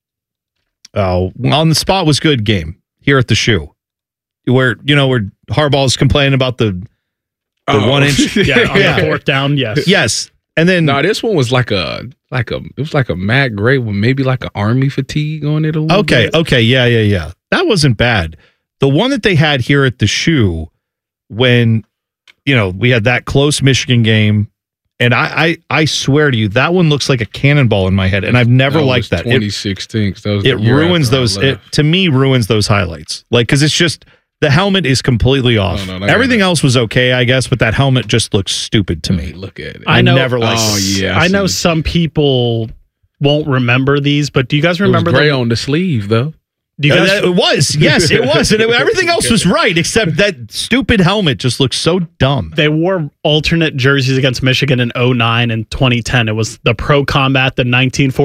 oh on the spot was good game here at the shoe. Where you know where Harbaugh's complaining about the the Oh. one inch. Yeah, on the fourth down, yes. Yes. And then No, this one was like a like a it was like a matte gray with maybe like an army fatigue on it a little Okay, bit. okay, yeah, yeah, yeah. That wasn't bad. The one that they had here at the shoe when, you know, we had that close Michigan game, and I I, I swear to you, that one looks like a cannonball in my head, and I've never That liked was that. twenty It, sixteen. 'cause that was it the year ruins after I those, it, left. to me, ruins those highlights. Like, because it's just, the helmet is completely off. no, no, Everything else was okay, I guess, but that helmet just looks stupid to me. Look at it. I, I know- never liked Oh, it. yeah. I, I know see. some people won't remember these, but do you guys It was remember gray the, on the sleeve though. do you Uh, guys, that- it was, yes, it was. And it- everything else was right, except that stupid helmet just looks so dumb. they wore alternate jerseys against Michigan in oh nine and twenty ten. It was the Pro Combat, the nineteen forty